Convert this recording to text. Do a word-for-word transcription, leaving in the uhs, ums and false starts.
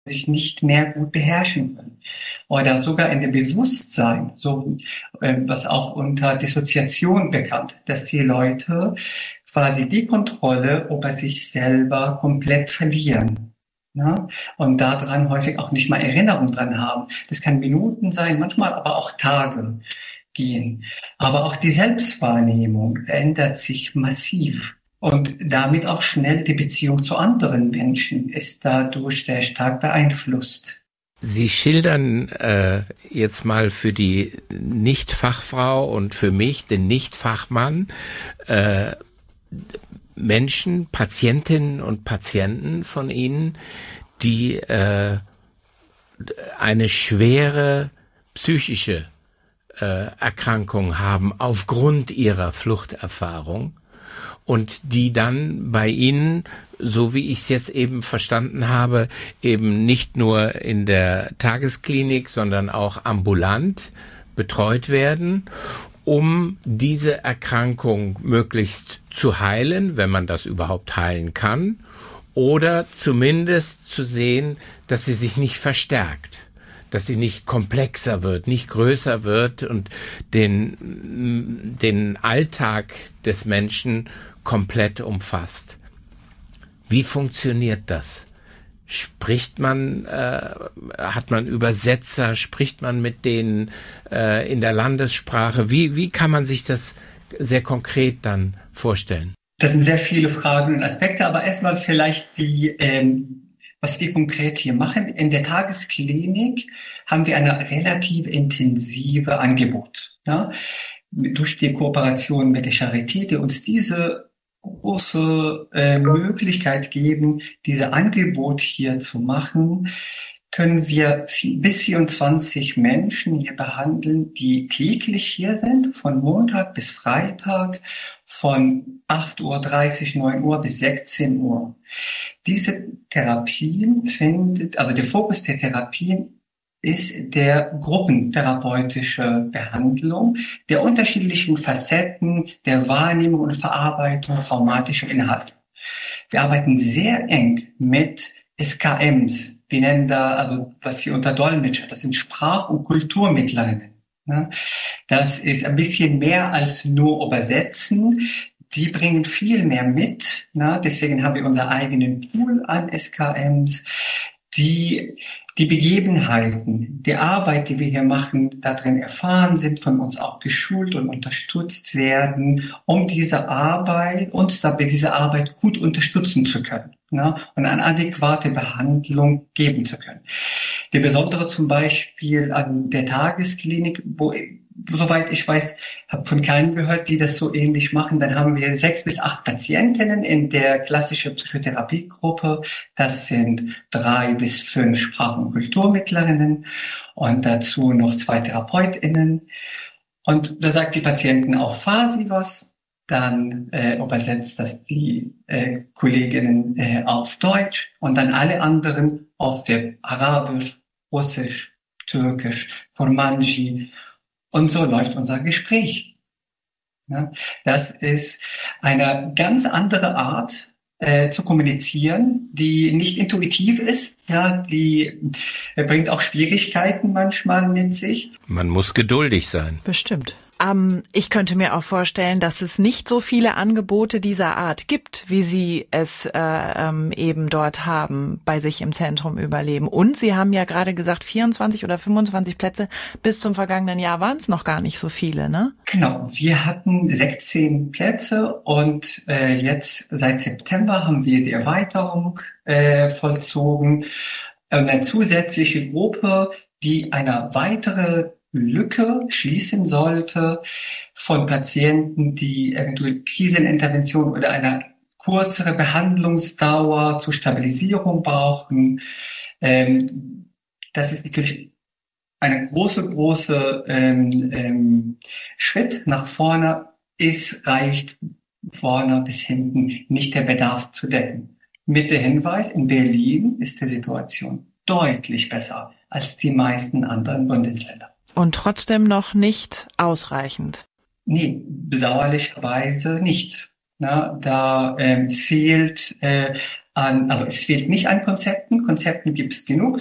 sich nicht mehr gut beherrschen können. Oder sogar in dem Bewusstsein, so äh, was auch unter Dissoziation bekannt, dass die Leute quasi die Kontrolle über sich selber komplett verlieren. Ja? Und daran häufig auch nicht mal Erinnerung dran haben. Das kann Minuten sein, manchmal aber auch Tage gehen. Aber auch die Selbstwahrnehmung verändert sich massiv. Und damit auch schnell die Beziehung zu anderen Menschen ist dadurch sehr stark beeinflusst. Sie schildern äh, jetzt mal für die Nicht-Fachfrau und für mich, den Nicht-Fachmann, äh, Menschen, Patientinnen und Patienten von Ihnen, die äh, eine schwere psychische äh, Erkrankung haben aufgrund ihrer Fluchterfahrung. Und die dann bei Ihnen, so wie ich es jetzt eben verstanden habe, eben nicht nur in der Tagesklinik, sondern auch ambulant betreut werden, um diese Erkrankung möglichst zu heilen, wenn man das überhaupt heilen kann, oder zumindest zu sehen, dass sie sich nicht verstärkt, dass sie nicht komplexer wird, nicht größer wird und den, den Alltag des Menschen komplett umfasst. Wie funktioniert das? Spricht man, äh, hat man Übersetzer, spricht man mit denen äh, in der Landessprache? Wie, wie kann man sich das sehr konkret dann vorstellen? Das sind sehr viele Fragen und Aspekte, aber erstmal vielleicht die, ähm, was wir konkret hier machen. In der Tagesklinik haben wir eine relativ intensive Angebot. Ja? Durch die Kooperation mit der Charité, die uns diese große äh, Möglichkeit geben, diese Angebot hier zu machen, können wir bis vierundzwanzig Menschen hier behandeln, die täglich hier sind, von Montag bis Freitag, von acht Uhr dreißig, neun Uhr bis sechzehn Uhr. Diese Therapien findet, also der Fokus der Therapien ist der gruppentherapeutische Behandlung der unterschiedlichen Facetten der Wahrnehmung und Verarbeitung traumatischer Inhalte. Wir arbeiten sehr eng mit S K Ms. Wir nennen da, also was hier unter Dolmetscher, das sind Sprach- und Kulturmittlerinnen. Das ist ein bisschen mehr als nur Übersetzen. Die bringen viel mehr mit. Deswegen haben wir unseren eigenen Pool an S K Ms, die die Begebenheiten, die Arbeit, die wir hier machen, darin erfahren sind, von uns auch geschult und unterstützt werden, um diese Arbeit, uns dabei diese Arbeit gut unterstützen zu können, ne, und eine adäquate Behandlung geben zu können. Der Besondere zum Beispiel an der Tagesklinik, wo, soweit ich weiß, habe von keinem gehört, die das so ähnlich machen. Dann haben wir sechs bis acht Patientinnen in der klassischen Psychotherapiegruppe. Das sind drei bis fünf Sprach- und Kulturmittlerinnen und dazu noch zwei TherapeutInnen. Und da sagt die Patientin auf Farsi was, dann äh, übersetzt das die äh, Kolleginnen äh, auf Deutsch und dann alle anderen auf der Arabisch, Russisch, Türkisch, Kurmanji. Und so läuft unser Gespräch. Ja, das ist eine ganz andere Art äh, zu kommunizieren, die nicht intuitiv ist. Ja, die äh, bringt auch Schwierigkeiten manchmal mit sich. Man muss geduldig sein. Bestimmt. Ähm, ich könnte mir auch vorstellen, dass es nicht so viele Angebote dieser Art gibt, wie Sie es äh, ähm, eben dort haben, bei sich im Zentrum Überleben. Und Sie haben ja gerade gesagt, vierundzwanzig oder fünfundzwanzig Plätze. Bis zum vergangenen Jahr waren es noch gar nicht so viele, ne? Genau, wir hatten sechzehn Plätze und äh, jetzt seit September haben wir die Erweiterung äh, vollzogen. Eine zusätzliche Gruppe, die eine weitere Lücke schließen sollte von Patienten, die eventuell Krisenintervention oder eine kürzere Behandlungsdauer zur Stabilisierung brauchen. Ähm, das ist natürlich eine große, große ähm, ähm, Schritt nach vorne. Es reicht vorne bis hinten nicht der Bedarf zu decken. Mit der Hinweis, in Berlin ist die Situation deutlich besser als die meisten anderen Bundesländer. Und trotzdem noch nicht ausreichend. Nee, bedauerlicherweise nicht. Na, da ähm, fehlt äh, an, also es fehlt nicht an Konzepten, Konzepten gibt es genug.